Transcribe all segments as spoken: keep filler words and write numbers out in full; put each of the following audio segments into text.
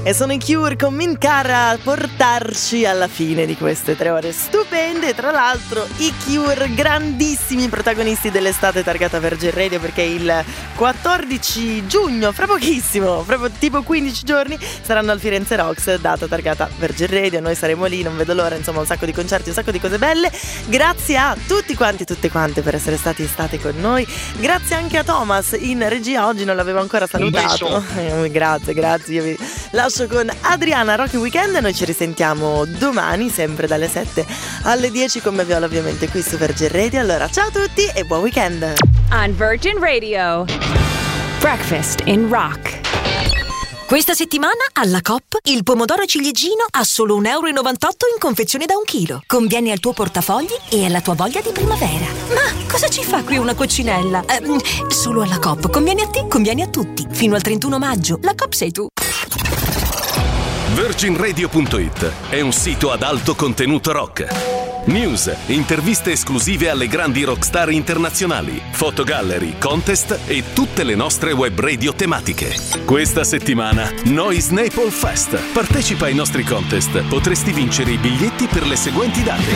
E sono i Cure con Mint Car a portarci alla fine di queste tre ore stupende. Tra l'altro i Cure grandissimi protagonisti dell'estate targata Virgin Radio, perché il quattordici giugno, fra pochissimo, proprio tipo quindici giorni, saranno al Firenze Rocks, data targata Virgin Radio. Noi saremo lì, non vedo l'ora, insomma un sacco di concerti, un sacco di cose belle. Grazie a tutti quanti e tutte quante per essere stati stati con noi. Grazie anche a Thomas in regia, oggi non l'avevo ancora salutato. Eh, grazie, grazie. Io vi lascio con Adriana Rocky Weekend e noi ci risentiamo domani sempre dalle sette alle dieci con me Viola, ovviamente qui su Virgin Radio. Allora ciao a tutti e buon weekend. On Virgin Radio, Breakfast in Rock. Questa settimana alla Coop il pomodoro ciliegino a solo un euro e novantotto in confezione da un chilo. Conviene al tuo portafogli e alla tua voglia di primavera. Ma cosa ci fa qui una coccinella? Eh, solo alla Coop. Conviene a te, conviene a tutti. Fino al trentuno maggio. La Coop sei tu. Virgin Radio punto it è un sito ad alto contenuto rock. News, interviste esclusive alle grandi rockstar internazionali, fotogallery, contest e tutte le nostre web radio tematiche. Questa settimana Noise Naples Fest. Partecipa ai nostri contest. Potresti vincere i biglietti per le seguenti date: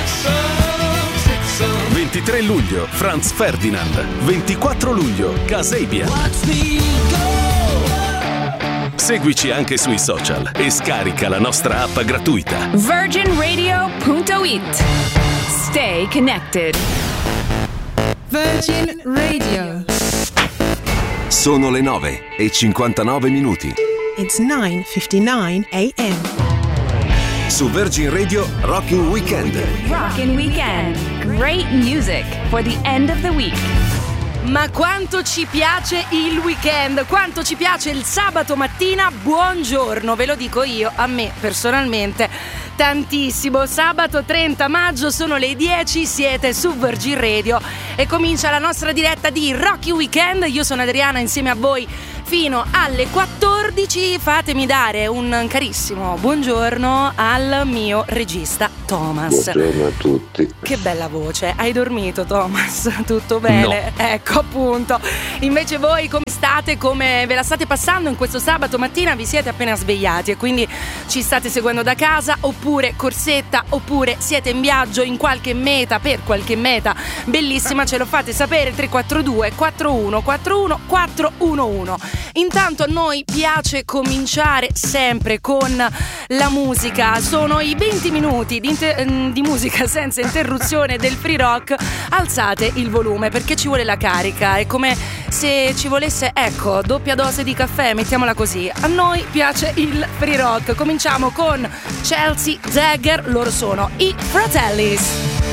ventitré luglio Franz Ferdinand, ventiquattro luglio Kasabian. Seguici anche sui social e scarica la nostra app gratuita. Virgin Radio punto it. Stay connected. Virgin Radio. Sono le nove e cinquantanove minuti. It's nine fifty-nine a m. Su Virgin Radio Rockin' Weekend. Rockin' Weekend. Great music for the end of the week. Ma quanto ci piace il weekend, quanto ci piace il sabato mattina, buongiorno, ve lo dico io, a me personalmente tantissimo. Sabato trenta maggio, sono le dieci, siete su Virgin Radio e comincia la nostra diretta di Rocky Weekend. Io sono Adriana, insieme a voi fino alle quattordici. Fatemi dare un carissimo buongiorno al mio regista Thomas. Buongiorno a tutti. Che bella voce, hai dormito Thomas? Tutto bene? No. Ecco appunto. Invece voi come state? Come ve la state passando in questo sabato mattina? Vi siete appena svegliati e quindi ci state seguendo da casa, oppure corsetta, oppure siete in viaggio in qualche meta, per qualche meta bellissima? Ce lo fate sapere. Tre quattro due quattro uno quattro uno quattro uno uno. Intanto a noi piace cominciare sempre con la musica. Sono i venti minuti di, inter- di musica senza interruzione del free rock. Alzate il volume perché ci vuole la carica. È come se ci volesse, ecco, doppia dose di caffè, mettiamola così. A noi piace il free rock. Cominciamo con Chelsea Dagger, loro sono i Fratellis.